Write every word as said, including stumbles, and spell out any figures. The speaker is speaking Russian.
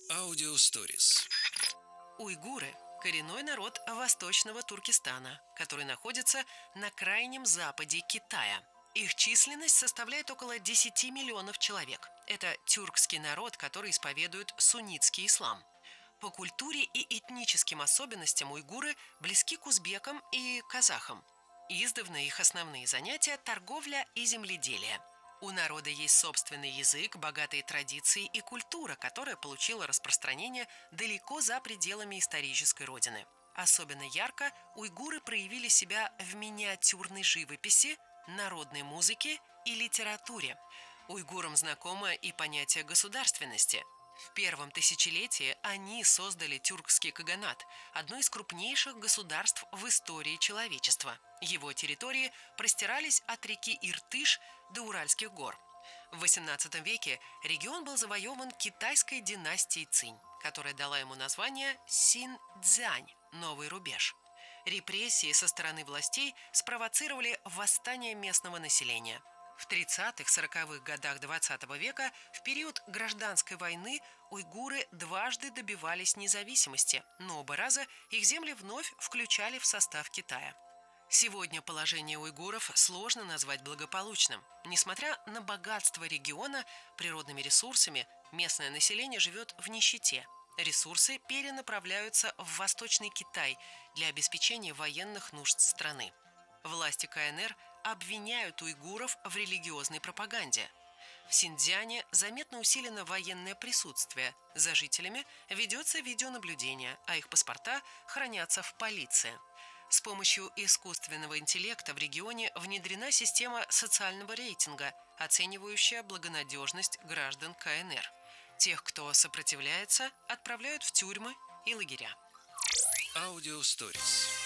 Аудиосторис. Уйгуры – коренной народ восточного Туркестана, который находится на крайнем западе Китая. Их численность составляет около десяти миллионов человек. Это тюркский народ, который исповедует суннитский ислам. По культуре и этническим особенностям уйгуры близки к узбекам и казахам. Издавна их основные занятия – торговля и земледелие. У народа есть собственный язык, богатые традиции и культура, которая получила распространение далеко за пределами исторической родины. Особенно ярко уйгуры проявили себя в миниатюрной живописи, народной музыке и литературе. Уйгурам знакомо и понятие государственности. В первом тысячелетии они создали тюркский каганат, одно из крупнейших государств в истории человечества. Его территории простирались от реки Иртыш до Уральских гор. В восемнадцатом веке регион был завоеван китайской династией Цинь, которая дала ему название Синьцзянь – новый рубеж. Репрессии со стороны властей спровоцировали восстание местного населения. В тридцатых-сороковых годах двадцатого века, в период гражданской войны, уйгуры дважды добивались независимости, но оба раза их земли вновь включали в состав Китая. Сегодня положение уйгуров сложно назвать благополучным. Несмотря на богатство региона природными ресурсами, местное население живет в нищете. Ресурсы перенаправляются в Восточный Китай для обеспечения военных нужд страны. Власти КНР обвиняют уйгуров в религиозной пропаганде. В Синьцзяне заметно усилено военное присутствие. За жителями ведется видеонаблюдение, а их паспорта хранятся в полиции. С помощью искусственного интеллекта в регионе внедрена система социального рейтинга, оценивающая благонадежность граждан КНР. Тех, кто сопротивляется, отправляют в тюрьмы и лагеря. Аудиосторис.